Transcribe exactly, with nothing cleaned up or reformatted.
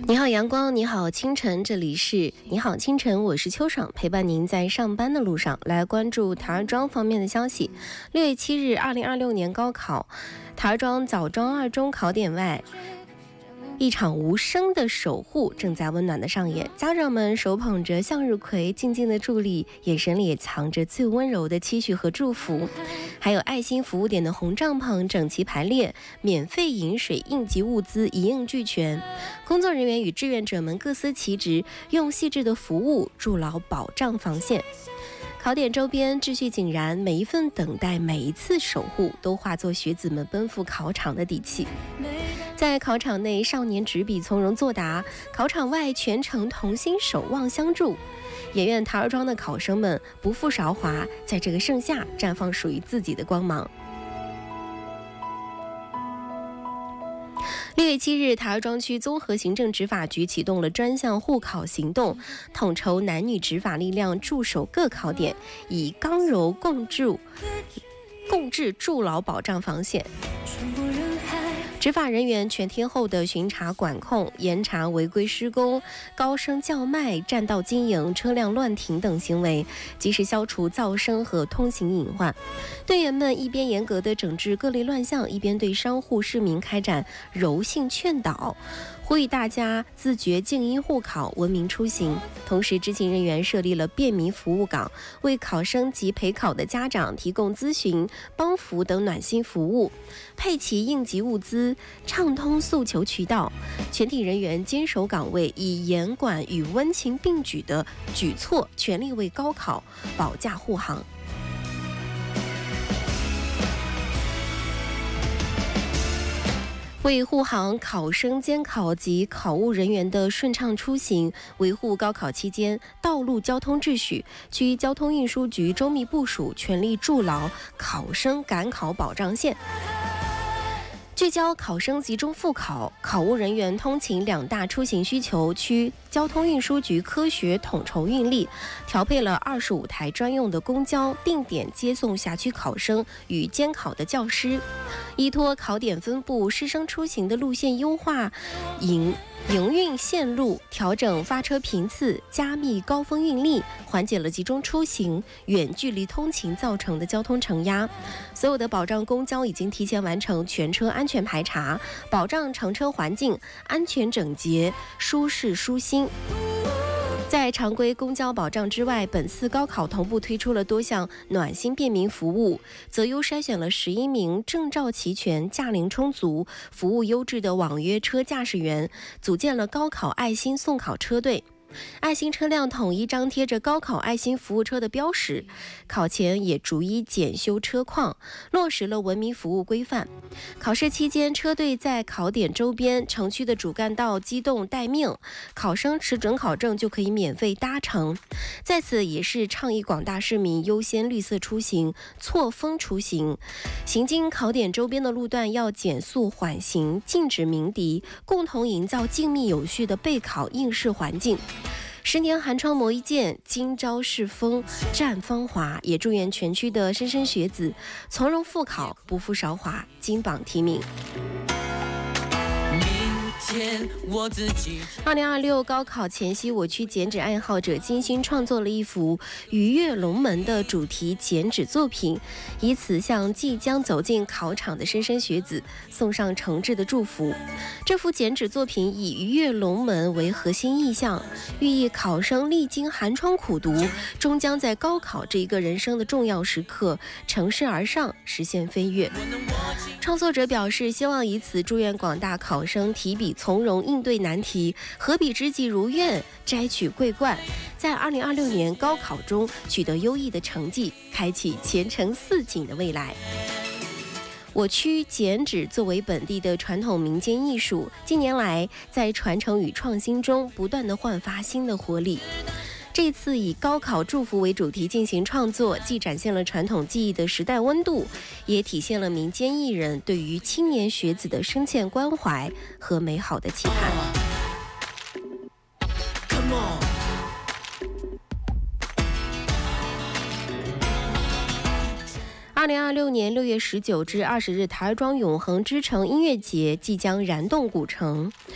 你好阳光，你好清晨，这里是你好清晨，我是秋爽，陪伴您在上班的路上。来关注台儿庄方面的消息。六月七日，二零二六年高考，台儿庄枣庄二中考点外，一场无声的守护正在温暖的上演，家长们手捧着向日葵，静静的伫立，眼神里也藏着最温柔的期许和祝福。还有爱心服务点的红帐篷整齐排列，免费饮水、应急物资一应俱全。工作人员与志愿者们各司其职，用细致的服务筑牢保障防线。考点周边秩序井然，每一份等待，每一次守护，都化作学子们奔赴考场的底气。在考场内，少年执笔从容作答；考场外，全程同心守望相助。也愿台儿庄的考生们不负韶华，在这个盛夏绽放属于自己的光芒。六月七日，台儿庄区综合行政执法局启动了专项护考行动，统筹男女执法力量驻守各考点，以刚柔共筑、共治筑牢保障防线。执法人员全天候的巡查管控，严查违规施工、高声叫卖、占道经营、车辆乱停等行为，及时消除噪声和通行隐患。队员们一边严格的整治各类乱象，一边对商户市民开展柔性劝导，呼吁大家自觉静音护考，文明出行。同时，执勤人员设立了便民服务岗，为考生及陪考的家长提供咨询、帮扶等暖心服务，配齐应急物资，畅通诉求渠道。全体人员坚守岗位，以严管与温情并举的举措，全力为高考保驾护航。为护航考生监考及考务人员的顺畅出行，维护高考期间道路交通秩序，区交通运输局周密部署，全力筑牢考生赶考保障线。聚焦考生集中复考，考务人员通勤两大出行需求区，交通运输局科学统筹运力，调配了二十五台专用的公交，定点接送辖区考生与监考的教师，依托考点分布、师生出行的路线优化，营营运线路，调整发车频次，加密高峰运力，缓解了集中出行、远距离通勤造成的交通承压。所有的保障公交已经提前完成全车安全排查，保障乘车环境安全整洁、舒适舒心。在常规公交保障之外，本次高考同步推出了多项暖心便民服务，择优筛选了十一名证照齐全、驾龄充足、服务优质的网约车驾驶员，组建了高考爱心送考车队。爱心车辆统一张贴着高考爱心服务车的标识，考前也逐一检修车况，落实了文明服务规范。考试期间，车队在考点周边城区的主干道机动待命，考生持准考证就可以免费搭乘。在此也是倡议广大市民优先绿色出行、错峰出行，行经考点周边的路段要减速缓行，禁止鸣笛，共同营造静谧有序的备考应试环境。十年寒窗磨一剑，今朝是风绽芳华。也祝愿全区的莘莘学子从容复考，不负韶华，金榜题名。二零二六高考前夕，我区剪纸爱好者精心创作了一幅鱼跃龙门的主题剪纸作品，以此向即将走进考场的莘莘学子送上诚挚的祝福。这幅剪纸作品以鱼跃龙门为核心意象，寓意考生历经寒窗苦读，终将在高考这一个人生的重要时刻乘势而上，实现飞跃。创作者表示，希望以此祝愿广大考生提笔从容应对难题，合笔之际如愿摘取桂冠，在二零二六年高考中取得优异的成绩，开启前程似锦的未来。我区剪纸作为本地的传统民间艺术，近年来在传承与创新中不断的焕发新的活力。这次以高考祝福为主题进行创作，既展现了传统技艺的时代温度，也体现了民间艺人对于青年学子的深切关怀和美好的期盼。二零二六年六月十九至二十日，台儿庄永恒之城音乐节即将燃动古城。